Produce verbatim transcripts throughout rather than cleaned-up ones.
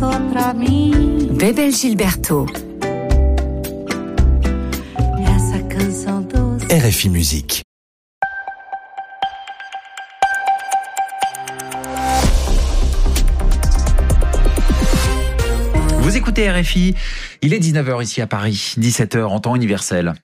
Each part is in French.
Bebel Gilberto. R F I Musique. Vous écoutez R F I, il est dix-neuf heures ici à Paris, dix-sept heures en temps universel.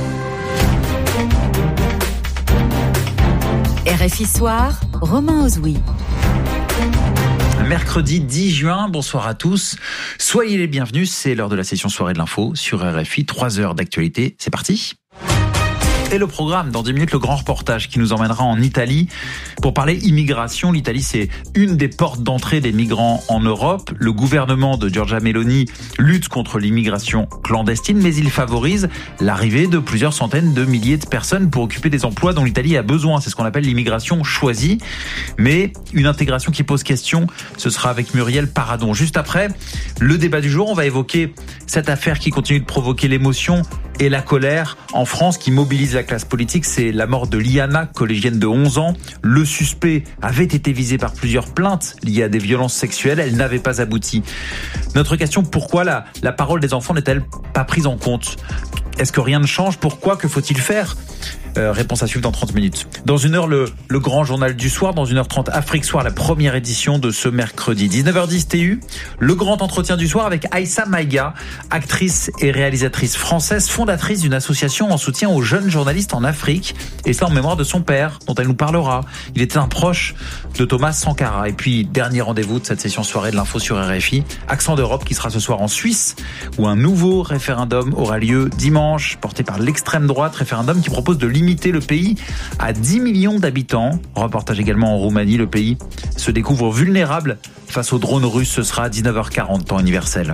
R F I Soir, Romain Ozoui. Mercredi dix juin, bonsoir à tous. Soyez les bienvenus, c'est l'heure de la session soirée de l'info sur R F I. trois heures d'actualité, c'est parti. Et le programme, dans dix minutes, le grand reportage qui nous emmènera en Italie pour parler immigration. L'Italie, c'est une des portes d'entrée des migrants en Europe. Le gouvernement de Giorgia Meloni lutte contre l'immigration clandestine, mais il favorise l'arrivée de plusieurs centaines de milliers de personnes pour occuper des emplois dont l'Italie a besoin. C'est ce qu'on appelle l'immigration choisie. Mais une intégration qui pose question, ce sera avec Muriel Paradon. Juste après, le débat du jour, on va évoquer cette affaire qui continue de provoquer l'émotion et la colère en France, qui mobilise la classe politique. C'est la mort de Liana, collégienne de onze ans. Le suspect avait été visé par plusieurs plaintes liées à des violences sexuelles. Elles n'avaient pas abouti. Notre question, pourquoi la, la parole des enfants n'est-elle pas prise en compte ? Est-ce que rien ne change ? Pourquoi ? Que faut-il faire ? Euh, réponse à suivre dans trente minutes. Dans une heure, le, le grand journal du soir. Dans une heure trente, Afrique Soir, la première édition de ce mercredi. dix-neuf heures dix T U, le grand entretien du soir avec Aïssa Maïga, actrice et réalisatrice française, fondatrice d'une association en soutien aux jeunes journalistes en Afrique. Et ça en mémoire de son père, dont elle nous parlera. Il était un proche de Thomas Sankara. Et puis, dernier rendez-vous de cette session soirée de l'info sur R F I. Accent d'Europe qui sera ce soir en Suisse, où un nouveau référendum aura lieu dimanche, porté par l'extrême droite. Référendum qui propose de limiter le pays à dix millions d'habitants. Reportage également en Roumanie. Le pays se découvre vulnérable face aux drones russes. Ce sera à dix-neuf heures quarante, temps universel.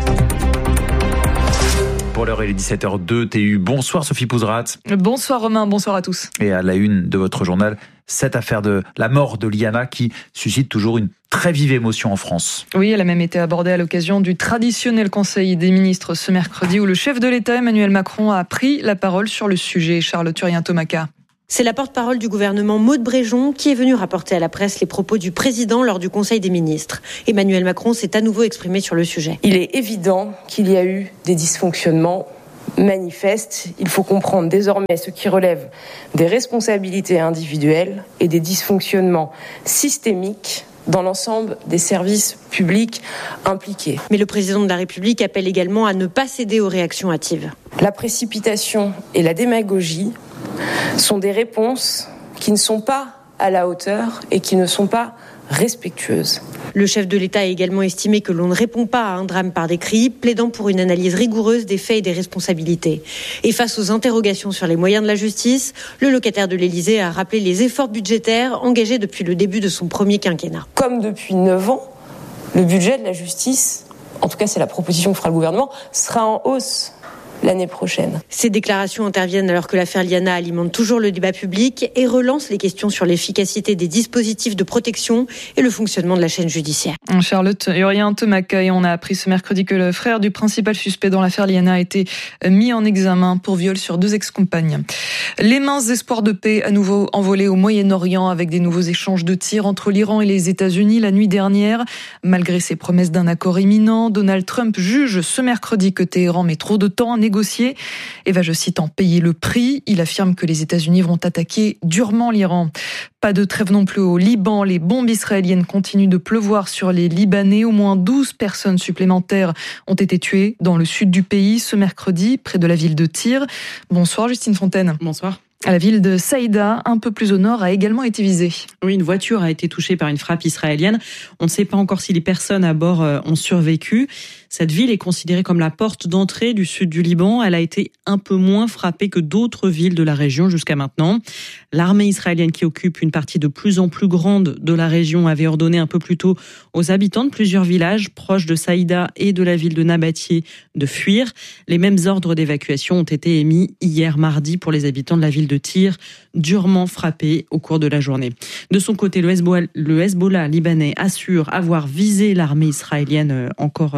Pour l'heure, il est dix-sept heures deux T U. Bonsoir Sophie Pouzrat. Bonsoir Romain, bonsoir à tous. Et à la une de votre journal, cette affaire de la mort de Liana qui suscite toujours une très vive émotion en France. Oui, elle a même été abordée à l'occasion du traditionnel Conseil des ministres ce mercredi où le chef de l'État, Emmanuel Macron, a pris la parole sur le sujet. Charles Turien-Tomaca. C'est la porte-parole du gouvernement Maud Bréjon qui est venue rapporter à la presse les propos du président lors du Conseil des ministres. Emmanuel Macron s'est à nouveau exprimé sur le sujet. Il est évident qu'il y a eu des dysfonctionnements manifestes. Il faut comprendre désormais ce qui relève des responsabilités individuelles et des dysfonctionnements systémiques dans l'ensemble des services publics impliqués. Mais le président de la République appelle également à ne pas céder aux réactions hâtives. La précipitation et la démagogie sont des réponses qui ne sont pas à la hauteur et qui ne sont pas respectueuses. Le chef de l'État a également estimé que l'on ne répond pas à un drame par des cris, plaidant pour une analyse rigoureuse des faits et des responsabilités. Et face aux interrogations sur les moyens de la justice, le locataire de l'Élysée a rappelé les efforts budgétaires engagés depuis le début de son premier quinquennat. Comme depuis neuf ans, le budget de la justice, en tout cas c'est la proposition que fera le gouvernement, sera en hausse l'année prochaine. Ces déclarations interviennent alors que l'affaire Liana alimente toujours le débat public et relance les questions sur l'efficacité des dispositifs de protection et le fonctionnement de la chaîne judiciaire. Charlotte Urien-Tomaca, et on a appris ce mercredi que le frère du principal suspect dans l'affaire Liana a été mis en examen pour viol sur deux ex-compagnes. Les minces espoirs de paix à nouveau envolés au Moyen-Orient avec des nouveaux échanges de tirs entre l'Iran et les États-Unis la nuit dernière. Malgré ses promesses d'un accord imminent, Donald Trump juge ce mercredi que Téhéran met trop de temps à négocier et va, je cite, en payer le prix. Il affirme que les États-Unis vont attaquer durement l'Iran. Pas de trêve non plus au Liban. Les bombes israéliennes continuent de pleuvoir sur les Libanais. Au moins douze personnes supplémentaires ont été tuées dans le sud du pays ce mercredi, près de la ville de Tyr. Bonsoir Justine Fontaine. Bonsoir. La ville de Saïda, un peu plus au nord, a également été visée. Oui, une voiture a été touchée par une frappe israélienne. On ne sait pas encore si les personnes à bord ont survécu. Cette ville est considérée comme la porte d'entrée du sud du Liban. Elle a été un peu moins frappée que d'autres villes de la région jusqu'à maintenant. L'armée israélienne, qui occupe une partie de plus en plus grande de la région, avait ordonné un peu plus tôt aux habitants de plusieurs villages proches de Saïda et de la ville de Nabatieh de fuir. Les mêmes ordres d'évacuation ont été émis hier mardi pour les habitants de la ville de Tyr, durement frappés au cours de la journée. De son côté, le Hezbollah, le Hezbollah libanais assure avoir visé l'armée israélienne encore ce mercredi.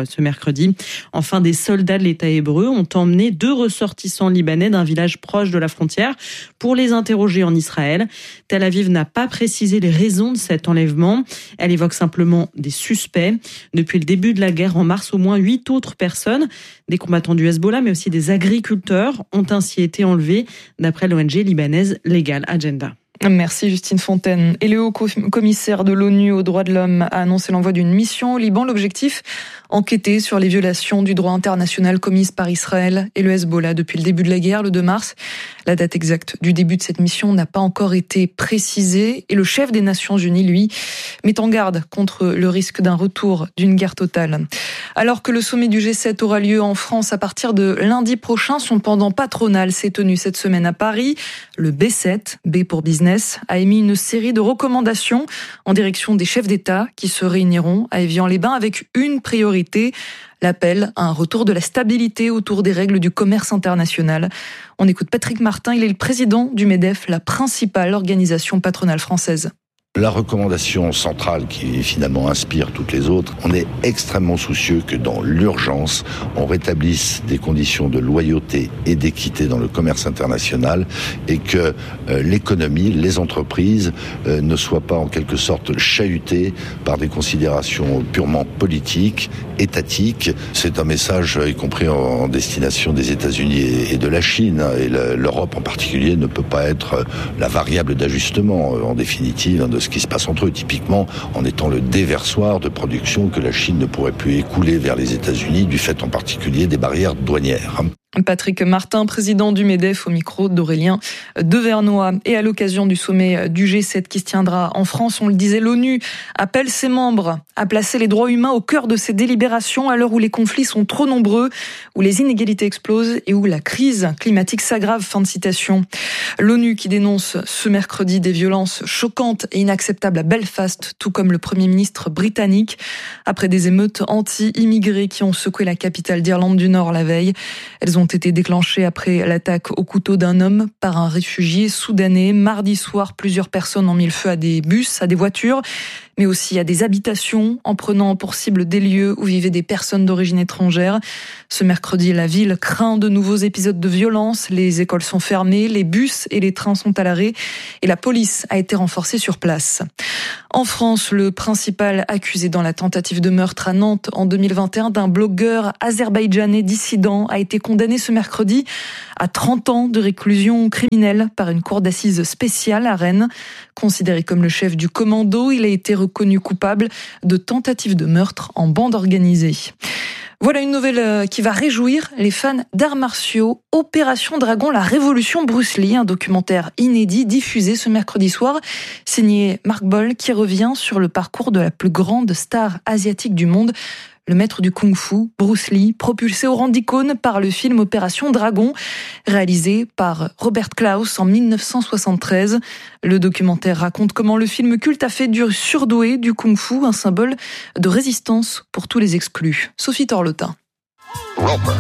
mercredi. Enfin, des soldats de l'État hébreu ont emmené deux ressortissants libanais d'un village proche de la frontière pour les interroger en Israël. Tel Aviv n'a pas précisé les raisons de cet enlèvement. Elle évoque simplement des suspects. Depuis le début de la guerre en mars, au moins huit autres personnes, des combattants du Hezbollah, mais aussi des agriculteurs, ont ainsi été enlevés, d'après l'O N G libanaise Legal Agenda. Merci Justine Fontaine. Et le haut commissaire de l'ONU aux droits de l'homme a annoncé l'envoi d'une mission au Liban. L'objectif, enquêter sur les violations du droit international commises par Israël et le Hezbollah depuis le début de la guerre, le deux mars. La date exacte du début de cette mission n'a pas encore été précisée. Et le chef des Nations Unies, lui, met en garde contre le risque d'un retour d'une guerre totale. Alors que le sommet du G sept aura lieu en France à partir de lundi prochain, son pendant patronal s'est tenu cette semaine à Paris. Le B sept, B pour business, a émis une série de recommandations en direction des chefs d'État qui se réuniront à Évian-les-Bains avec une priorité, l'appel à un retour de la stabilité autour des règles du commerce international. On écoute Patrick Martin, il est le président du MEDEF, la principale organisation patronale française. La recommandation centrale qui finalement inspire toutes les autres, on est extrêmement soucieux que dans l'urgence, on rétablisse des conditions de loyauté et d'équité dans le commerce international et que euh, l'économie, les entreprises euh, ne soient pas en quelque sorte chahutées par des considérations purement politiques, étatiques. C'est un message y compris en destination des États-Unis et de la Chine. Et l'Europe en particulier ne peut pas être la variable d'ajustement en définitive de ce qui se passe entre eux, typiquement en étant le déversoir de production que la Chine ne pourrait plus écouler vers les États-Unis du fait en particulier des barrières douanières. Patrick Martin, président du MEDEF, au micro d'Aurélien Devernois. Et à l'occasion du sommet du G sept qui se tiendra en France, on le disait, l'ONU appelle ses membres à placer les droits humains au cœur de ses délibérations à l'heure où les conflits sont trop nombreux, où les inégalités explosent et où la crise climatique s'aggrave. Fin de citation. L'ONU qui dénonce ce mercredi des violences choquantes et inacceptables à Belfast, tout comme le Premier ministre britannique, après des émeutes anti-immigrés qui ont secoué la capitale d'Irlande du Nord la veille. Elles ont ont été déclenchées après l'attaque au couteau d'un homme par un réfugié soudanais. Mardi soir, plusieurs personnes ont mis le feu à des bus, à des voitures, mais aussi à des habitations, en prenant pour cible des lieux où vivaient des personnes d'origine étrangère. Ce mercredi, la ville craint de nouveaux épisodes de violence. Les écoles sont fermées, les bus et les trains sont à l'arrêt et la police a été renforcée sur place. En France, le principal accusé dans la tentative de meurtre à Nantes en deux mille vingt et un d'un blogueur azerbaïdjanais dissident a été condamné ce mercredi à trente ans de réclusion criminelle par une cour d'assises spéciale à Rennes. Considéré comme le chef du commando, il a été reconnu coupable de tentative de meurtre en bande organisée. Voilà une nouvelle qui va réjouir les fans d'arts martiaux. Opération Dragon, la révolution Bruce Lee, un documentaire inédit diffusé ce mercredi soir, signé Marc Boll, qui revient sur le parcours de la plus grande star asiatique du monde, le maître du kung-fu, Bruce Lee, propulsé au rang d'icône par le film Opération Dragon, réalisé par Robert Klaus en mille neuf cent soixante-treize. Le documentaire raconte comment le film culte a fait du surdoué du kung-fu un symbole de résistance pour tous les exclus. Sophie Torlotin. Roper,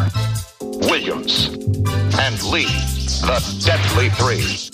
Williams and Lee, the Deadly Three.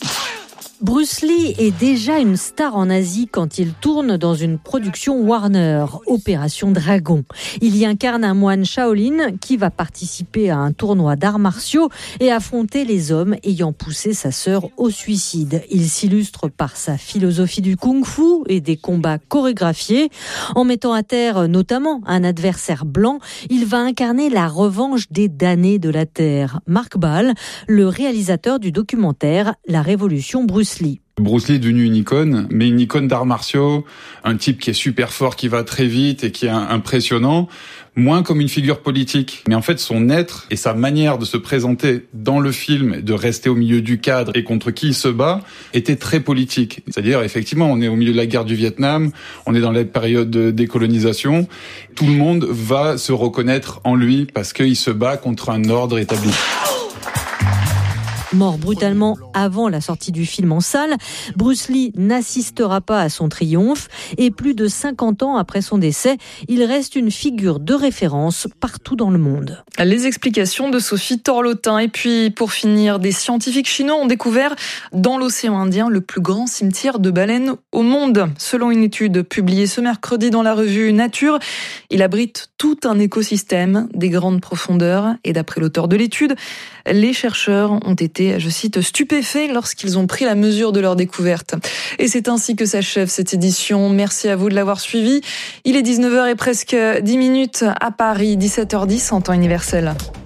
Bruce Lee est déjà une star en Asie quand il tourne dans une production Warner, Opération Dragon. Il y incarne un moine Shaolin qui va participer à un tournoi d'arts martiaux et affronter les hommes ayant poussé sa sœur au suicide. Il s'illustre par sa philosophie du kung-fu et des combats chorégraphiés. En mettant à terre notamment un adversaire blanc, il va incarner la revanche des damnés de la Terre. Marc Boll, le réalisateur du documentaire La Révolution Bruce Lee. Bruce Lee est devenu une icône, mais une icône d'arts martiaux, un type qui est super fort, qui va très vite et qui est impressionnant, moins comme une figure politique. Mais en fait, son être et sa manière de se présenter dans le film, de rester au milieu du cadre et contre qui il se bat, était très politique. C'est-à-dire, effectivement, on est au milieu de la guerre du Vietnam, on est dans la période de décolonisation, tout le monde va se reconnaître en lui parce qu'il se bat contre un ordre établi. Mort brutalement avant la sortie du film en salle, Bruce Lee n'assistera pas à son triomphe et plus de cinquante ans après son décès, il reste une figure de référence partout dans le monde. Les explications de Sophie Torlotin. Et puis, pour finir, des scientifiques chinois ont découvert dans l'océan Indien le plus grand cimetière de baleines au monde. Selon une étude publiée ce mercredi dans la revue Nature, il abrite tout un écosystème des grandes profondeurs. Et d'après l'auteur de l'étude, les chercheurs ont été, je cite, stupéfaits lorsqu'ils ont pris la mesure de leur découverte. Et c'est ainsi que s'achève cette édition. Merci à vous de l'avoir suivi. Il est dix-neuf heures et presque dix minutes à Paris, dix-sept heures dix en temps universel.